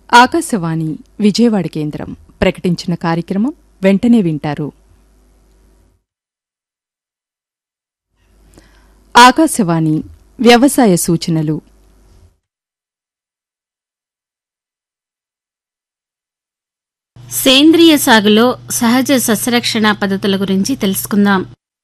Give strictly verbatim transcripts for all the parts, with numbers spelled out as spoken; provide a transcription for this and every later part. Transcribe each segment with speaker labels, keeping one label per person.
Speaker 1: ఆకాశవాణి విజయవాడ కేంద్రం ప్రకటించిన కార్యక్రమం వెంటనే వింటారు. ఆకాశవాణి వ్యవసాయ సూచనలు.
Speaker 2: సేంద్రియ సాగులో సహజ సస్యరక్షణ పద్ధతుల గురించి తెలుసుకుందాం.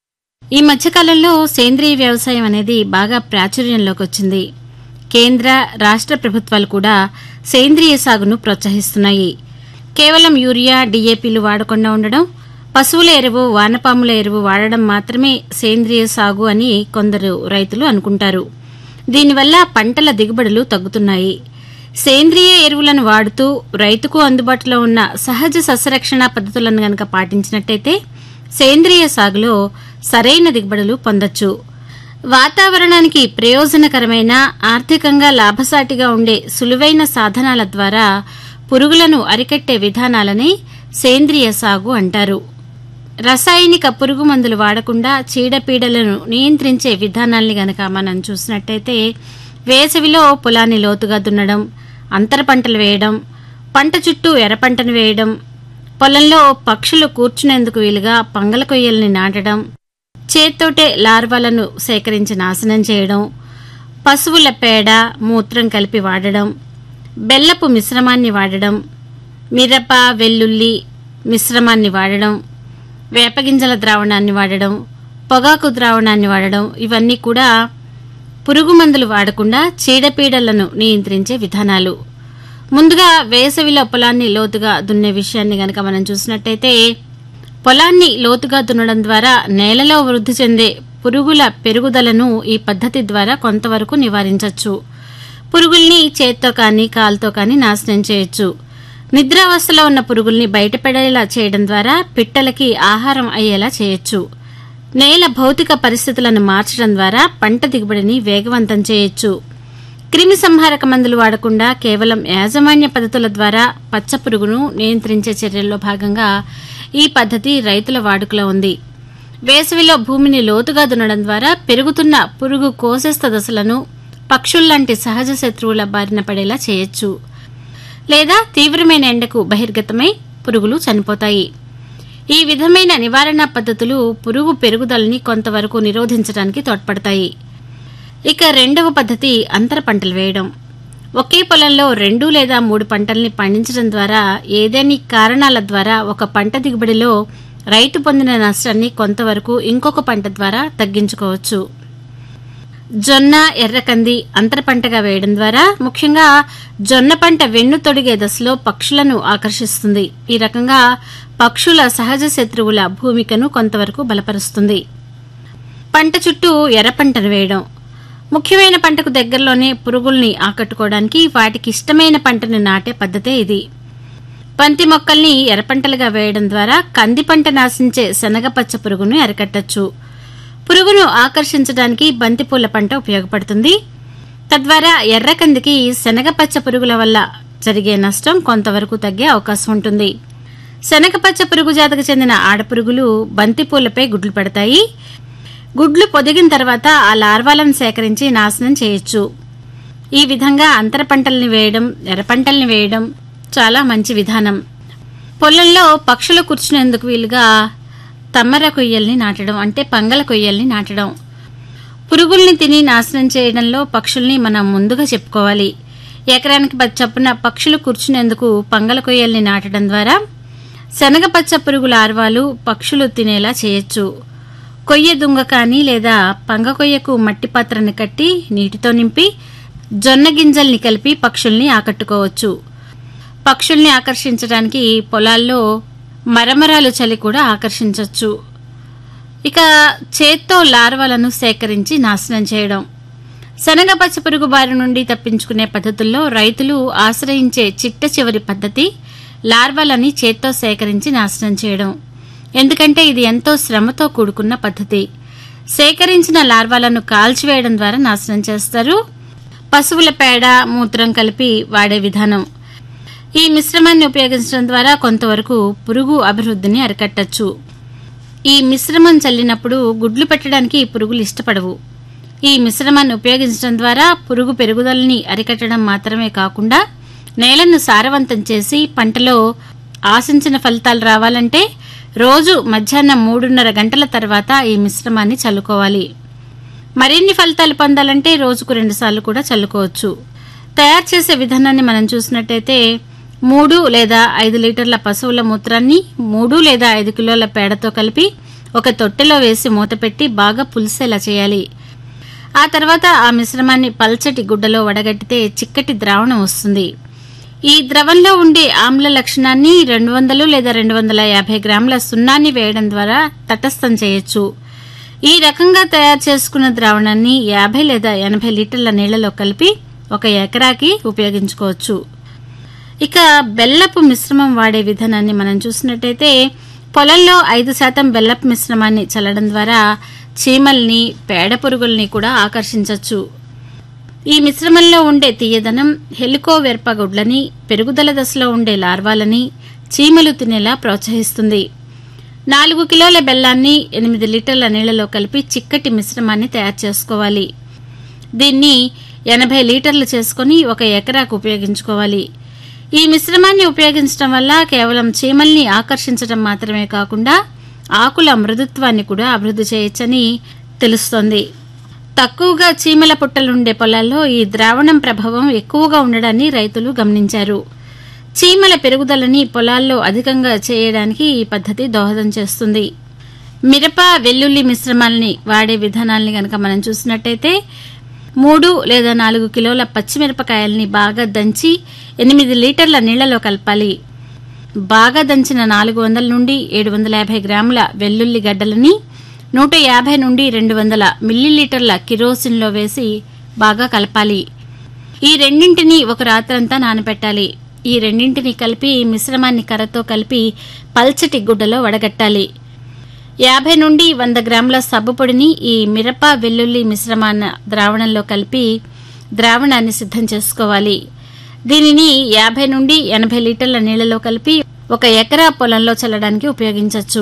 Speaker 2: ఈ మధ్యకాలంలో సేంద్రియ వ్యవసాయం అనేది బాగా ప్రాచుర్యంలోకి వచ్చింది. కేంద్ర రాష్ట్ర ప్రభుత్వాలు కూడా సేంద్రియ సాగును ప్రోత్సహిస్తున్నాయి. కేవలం యూరియా, డీఏపీలు వాడకుండా ఉండడం, పశువుల ఎరువు, వానపాముల ఎరువు వాడడం మాత్రమే సేంద్రియ సాగు అని కొందరు రైతులు అనుకుంటారు. దీనివల్ల పంటల దిగుబడులు తగ్గుతున్నాయి. సేంద్రియ ఎరువులను వాడుతూ రైతుకు అందుబాటులో ఉన్న సహజ సస్యరక్షణ పద్ధతులను గనక పాటించినట్టయితే సేంద్రియ సాగులో సరైన దిగుబడులు పొందొచ్చు. వాతావరణానికి ప్రయోజనకరమైన, ఆర్థికంగా లాభసాటిగా ఉండే సులువైన సాధనాల ద్వారా పురుగులను అరికట్టే విధానాలని సేంద్రియ సాగు అంటారు. రసాయనిక పురుగు మందులు వాడకుండా చీడపీడలను నియంత్రించే విధానాల్ని గనక మనం చూసినట్టయితే వేసవిలో పొలాన్ని లోతుగా దున్నడం, అంతర పంటలు వేయడం, పంట చుట్టూ ఎర్రపంటను వేయడం, పొలంలో పక్షులు కూర్చునేందుకు వీలుగా పంగల కొయ్యల్ని నాటడం, చేత్తోటే లార్వాలను సేకరించి నాశనం చేయడం, పశువుల పేడ, మూత్రం కలిపి వాడడం, బెల్లపు మిశ్రమాన్ని వాడడం, మిరప, వెల్లుల్లి మిశ్రమాన్ని వాడడం, వేపగింజల ద్రావణాన్ని వాడడం, పొగాకు ద్రావణాన్ని వాడడం, ఇవన్నీ కూడా పురుగు మందులు వాడకుండా చీడపీడలను నియంత్రించే విధానాలు. ముందుగా వేసవిలో పొలాన్ని లోతుగా దున్నే విషయాన్ని గనక మనం చూసినట్టయితే పొలాన్ని లోతుగా దున్నడం ద్వారా నేలలో వృద్ధి చెందే పురుగుల పెరుగుదలను ఈ పద్ధతి ద్వారా కొంతవరకు నివారించవచ్చు. పురుగుల్ని చేత్తో కానీ కాలుతో కానీ నాశనం చేయొచ్చు. నిద్రావస్థలో ఉన్న పురుగుల్ని బయటపడేలా చేయడం ద్వారా పిట్టలకి ఆహారం అయ్యేలా చేయొచ్చు. నేల భౌతిక పరిస్థితులను మార్చడం ద్వారా పంట దిగుబడిని వేగవంతం చేయొచ్చు. క్రిమి సంహారక మందులు వాడకుండా కేవలం యాజమాన్య పద్ధతుల ద్వారా పచ్చ పురుగును నియంత్రించే చర్యల్లో భాగంగా ఈ పద్ధతి రైతుల వాడుకలో ఉంది. వేసవిలో భూమిని లోతుగా దున్నడం ద్వారా పెరుగుతున్న పురుగు కోసేస్త దశలను పక్షుల్లాంటి సహజ శత్రువుల బారిన పడేలా చేయొచ్చు. లేదా తీవ్రమైన ఎండకు బహిర్గతమై పురుగులు చనిపోతాయి. ఈ విధమైన నివారణ పద్ధతులు పురుగు పెరుగుదలని కొంతవరకు నిరోధించడానికి తోడ్పడతాయి. ఇక రెండవ పద్ధతి అంతర పంటలు వేయడం. ఒకే పొలంలో రెండు లేదా మూడు పంటల్ని పండించడం ద్వారా ఏదేని కారణాల ద్వారా ఒక పంట దిగుబడిలో రైతు పొందిన నష్టాన్ని కొంతవరకు ఇంకొక పంట ద్వారా తగ్గించుకోవచ్చు. జొన్న, ఎర్రకంది అంతర పంటగా వేయడం ద్వారా ముఖ్యంగా జొన్న పంట వెన్ను తొడిగే దశలో పక్షులను ఆకర్షిస్తుంది. ఈ రకంగా పక్షుల సహజ శత్రువుల భూమికను కొంతవరకు బలపరుస్తుంది. పంట చుట్టూ ఎర్ర పంటను వేయడం. ముఖ్యమైన పంటకు దగ్గరలోనే పురుగుల్ని ఆకట్టుకోవడానికి వాటికి ఇష్టమైన పంటను నాటే పద్ధతే ఇది. బంతి మొక్కల్ని ఎర్రపంటలుగా వేయడం ద్వారా కంది పంట నాశించే శనగపచ్చ పురుగును అరికట్టచ్చు. పురుగును ఆకర్షించడానికి బంతిపూల పంట ఉపయోగపడుతుంది. తద్వారా ఎర్రకందికి శనగపచ్చ పురుగుల వల్ల జరిగే నష్టం కొంతవరకు తగ్గే అవకాశం ఉంటుంది. శనగపచ్చ పురుగు జాతికి చెందిన ఆడపురుగులు బంతిపూలపై గుడ్లు పెడతాయి. గుడ్లు పొదిగిన తర్వాత ఆ లార్వాలను సేకరించి నాశనం చేయొచ్చు. ఈ విధంగా అంతర పంటల్ని వేయడం, ఎర్రపంటల్ని వేయడం చాలా మంచి విధానం. పొలంలో పక్షులు కూర్చునేందుకు వీలుగా తమ్మర కొయ్యల్ని నాటడం, అంటే పంగల కొయ్యల్ని నాటడం. పురుగుల్ని తిని నాశనం చేయడంలో పక్షుల్ని మనం ముందుగా చెప్పుకోవాలి. ఎకరానికి పది చొప్పున పక్షులు కూర్చునేందుకు పంగల కొయ్యల్ని నాటడం ద్వారా శనగపచ్చ పురుగు లార్వాలు పక్షులు తినేలా చేయొచ్చు. కొయ్య దుంగ కానీ లేదా పంగ కొయ్యకు మట్టి పాత్రని కట్టి నీటితో నింపి జొన్న గింజల్ని కలిపి పక్షుల్ని ఆకట్టుకోవచ్చు. పక్షుల్ని ఆకర్షించడానికి పొలాల్లో మరమరాలు చలి కూడా ఆకర్షించవచ్చు. ఇక చేత్తో లార్వాలను సేకరించి నాశనం చేయడం. శనగపచ్చ పురుగు బారి నుండి తప్పించుకునే పద్ధతుల్లో రైతులు ఆశ్రయించే చిట్ట చివరి పద్ధతి లార్వాలని చేత్తో సేకరించి నాశనం చేయడం. ఎందుకంటే ఇది ఎంతో శ్రమతో కూడుకున్న పద్ధతి. సేకరించిన లార్వాలను కాల్చివేయడం ద్వారా నాశనం చేస్తారు. పశువుల పేడ, మూత్రం కలిపి వాడే విధానం. ఈ మిశ్రమాన్ని ఉపయోగించడం ద్వారా కొంతవరకు పురుగు అభివృద్ధిని అరికట్టచ్చు. ఈ మిశ్రమం చల్లినప్పుడు గుడ్లు పెట్టడానికి పురుగులు ఇష్టపడవు. ఈ మిశ్రమాన్ని ఉపయోగించడం ద్వారా పురుగు పెరుగుదలని అరికట్టడం మాత్రమే కాకుండా నేలను సారవంతం చేసి పంటలో ఆశించిన ఫలితాలు రావాలంటే రోజు మధ్యాహ్నం మూడున్నర గంటల తర్వాత ఈ మిశ్రమాన్ని చల్లుకోవాలి. మరిన్ని ఫలితాలు పొందాలంటే రోజుకు రెండుసార్లు కూడా చల్లుకోవచ్చు. తయారు చేసే విధానాన్ని మనం చూసినట్టయితే మూడు లేదా ఐదు లీటర్ల పశువుల మూత్రాన్ని మూడు లేదా ఐదు కిలోల పేడతో కలిపి ఒక తొట్టెలో వేసి మూతపెట్టి బాగా పులిసేలా చేయాలి. ఆ తర్వాత ఆ మిశ్రమాన్ని పల్చటి గుడ్డలో వడగట్టితే చిక్కటి ద్రావణం వస్తుంది. ఈ ద్రవంలో ఉండే ఆమ్ల లక్షణాన్ని రెండు వందలు లేదా రెండు వందల యాభై గ్రాముల సున్నాన్ని వేయడం ద్వారా తటస్థం చేయొచ్చు. ఈ రకంగా తయారు చేసుకున్న ద్రావణాన్ని యాభై లేదా ఎనభై లీటర్ల నీళ్లలో కలిపి ఒక ఎకరాకి ఉపయోగించుకోవచ్చు. ఇక బెల్లపు మిశ్రమం వాడే విధానాన్ని మనం చూసినట్టయితే పొలంలో ఐదు శాతం బెల్లపు మిశ్రమాన్ని చల్లడం ద్వారా చీమల్ని పేడ పురుగుల్ని కూడా ఆకర్షించవచ్చు. ఈ మిశ్రమంలో ఉండే తీయదనం హెలికోవెర్ప గుడ్లని, పెరుగుదల దశలో ఉండే లార్వాలని చీమలు తినేలా ప్రోత్సహిస్తుంది. నాలుగు కిలోల బెల్లాన్ని ఎనిమిది లీటర్ల నీళ్లలో కలిపి చిక్కటి మిశ్రమాన్ని తయారు చేసుకోవాలి. దీన్ని ఎనభై లీటర్లు చేసుకుని ఒక ఎకరాకు ఉపయోగించుకోవాలి. ఈ మిశ్రమాన్ని ఉపయోగించడం వల్ల కేవలం చీమల్ని ఆకర్షించడం మాత్రమే కాకుండా ఆకుల మృదుత్వాన్ని కూడా అభివృద్ధి చేయొచ్చని తెలుస్తోంది. తక్కువగా చీమల పుట్టలుండే పొలాల్లో ఈ ద్రావణం ప్రభావం ఎక్కువగా ఉండడాన్ని రైతులు గమనించారు. చీమల పెరుగుదలని పొలాల్లో అధికంగా చేయడానికి ఈ పద్ధతి దోహదం చేస్తుంది. మిరప, వెల్లుల్లి మిశ్రమాలని వాడే విధానాల్ని గనక మనం చూసినట్టయితే మూడు లేదా నాలుగు కిలోల పచ్చిమిరపకాయల్ని బాగా దంచి ఎనిమిది లీటర్ల నీళ్లలో కలపాలి. బాగా దంచిన నాలుగు వందల నుండి ఏడు వందల యాభై గ్రాముల వెల్లుల్లి గడ్డలని నూట యాభై నుండి రెండు వందల మిల్లీలీటర్ల కిరోసిన్లో వేసి బాగా కలపాలి. ఈ రెండింటినీ ఒక రాత్రంతా నానబెట్టాలి. ఈ రెండింటినీ కలిపి మిశ్రమాన్ని కర్రతో కలిపి పల్చటి గుడ్డలో వడగట్టాలి. యాభై నుండి వంద గ్రాముల సబ్బు పొడిని ఈ మిరప, వెల్లుల్లి మిశ్రమాన్న ద్రావణంలో కలిపి ద్రావణాన్ని సిద్ధం చేసుకోవాలి. దీనిని యాభై నుండి ఎనభై లీటర్ల నీళ్లలో కలిపి ఒక ఎకరా పొలంలో చల్లడానికి ఉపయోగించవచ్చు.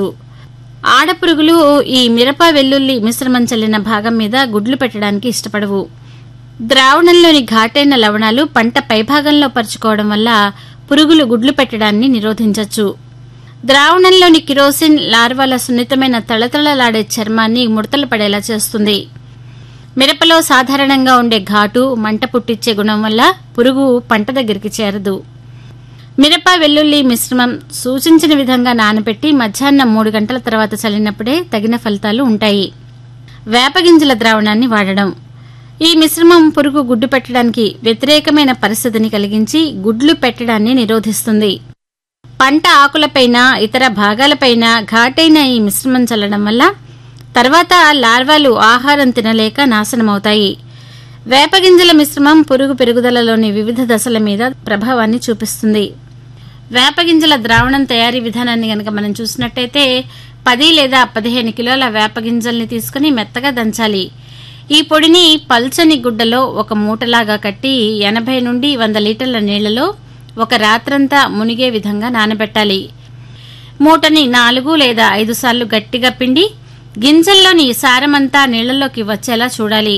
Speaker 2: ఆడపురుగులు ఈ మిరప, వెల్లుల్లి మిశ్రమం చల్లిన భాగం మీద గుడ్లు పెట్టడానికి ఇష్టపడవు. ద్రావణంలోని ఘాటైన లవణాలు పంట పైభాగంలో పరుచుకోవడం వల్ల పురుగులు గుడ్లు పెట్టడాన్ని నిరోధించవచ్చు. ద్రావణంలోని కిరోసిన్ లార్వాల సున్నితమైన తళతళలాడే చర్మాన్ని ముడతలు పడేలా చేస్తుంది. మిరపలో సాధారణంగా ఉండే ఘాటు, మంట పుట్టించే గుణం వల్ల పురుగు పంట దగ్గరికి చేరదు. మిరప, వెల్లుల్లి మిశ్రమం సూచించిన విధంగా నానబెట్టి మధ్యాహ్నం మూడు గంటల తర్వాత చల్లినప్పుడే తగిన ఫలితాలు ఉంటాయి. వేపగింజల ద్రావణాన్ని వాడడం. ఈ మిశ్రమం పురుగు గుడ్డు పెట్టడానికి వ్యతిరేకమైన పరిస్థితిని కలిగించి గుడ్లు పెట్టడాన్ని నిరోధిస్తుంది. పంట ఆకులపైన, ఇతర భాగాలపైన ఘాటైన ఈ మిశ్రమం చల్లడం వల్ల తర్వాత లార్వాలు ఆహారం తినలేక నాశనమవుతాయి. వేపగింజల మిశ్రమం పురుగు పెరుగుదలలోని వివిధ దశల మీద ప్రభావాన్ని చూపిస్తుంది. వేపగింజల ద్రావణం తయారీ విధానాన్ని గనక మనం చూసినట్టయితే పది లేదా పదిహేను కిలోల వేపగింజల్ని తీసుకుని మెత్తగా దంచాలి. ఈ పొడిని పల్చని గుడ్డలో ఒక మూటలాగా కట్టి ఎనభై నుండి వంద లీటర్ల నీళ్లలో ఒక రాత్రంతా మునిగే విధంగా నానబెట్టాలి. మూటని నాలుగు లేదా ఐదు సార్లు గట్టిగా పిండి గింజల్లోని సారమంతా నీళ్లలోకి వచ్చేలా చూడాలి.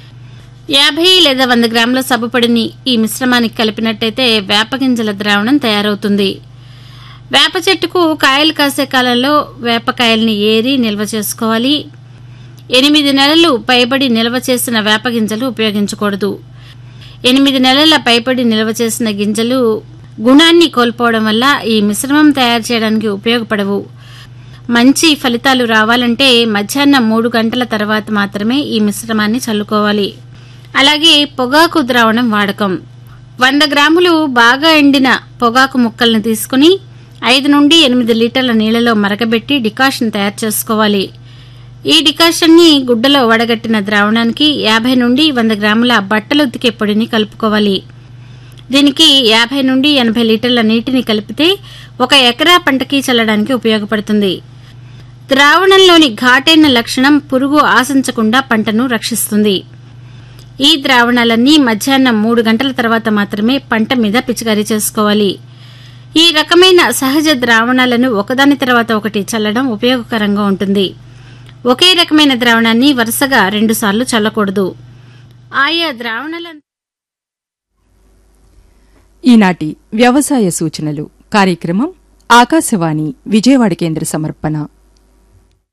Speaker 2: యాభై లేదా వంద గ్రాముల సబ్బుపొడిని ఈ మిశ్రమానికి కలిపినట్టయితే వేపగింజల ద్రావణం తయారవుతుంది. వేప చెట్టుకు కాయలు కాసే కాలంలో వేపకాయల్ని ఏరి నిల్వ చేసుకోవాలి. ఎనిమిది నెలలు పైబడి నిల్వ చేసిన వేపగింజలు ఉపయోగించకూడదు. ఎనిమిది నెలల పైబడి నిల్వ చేసిన గింజలు గుణాన్ని కోల్పోవడం వల్ల ఈ మిశ్రమం తయారు చేయడానికి ఉపయోగపడవు. మంచి ఫలితాలు రావాలంటే మధ్యాహ్నం మూడు గంటల తర్వాత మాత్రమే ఈ మిశ్రమాన్ని చల్లుకోవాలి. అలాగే పొగాకు ద్రావణం వాడకం. వంద గ్రాములు బాగా ఎండిన పొగాకు ముక్కల్ని తీసుకుని ఐదు నుండి ఎనిమిది లీటర్ల నీళ్లలో మరగబెట్టి డికాషన్ తయారు చేసుకోవాలి. ఈ డికాషన్ ని గుడ్డలో వడగట్టిన ద్రావణానికి యాభై నుండి వంద గ్రాముల బట్టలుద్దికే పొడిని కలుపుకోవాలి. దీనికి యాభై నుండి ఎనభై లీటర్ల నీటిని కలిపితే ఒక ఎకరా పంటకి చల్లడానికి ఉపయోగపడుతుంది. ద్రావణంలోని ఘాటైన లక్షణం పురుగు ఆశించకుండా పంటను రక్షిస్తుంది. ఈ ద్రావణాలన్నీ మధ్యాహ్నం మూడు గంటల తర్వాత మాత్రమే పంట మీద పిచికారీ చేసుకోవాలి. ఈ రకమైన సహజ ద్రావణాలను ఒకదాని తర్వాత ఒకటి చల్లడం ఉపయోగకరంగా ఉంటుంది. ఒకే రకమైన ద్రావణాన్ని వరుసగా రెండుసార్లు చల్లకూడదు. ఆయా ద్రావణాల
Speaker 1: ఈనాటి వ్యవసాయ సూచనలు కార్యక్రమం ఆకాశవాణి విజయవాడ కేంద్ర సమర్పణ.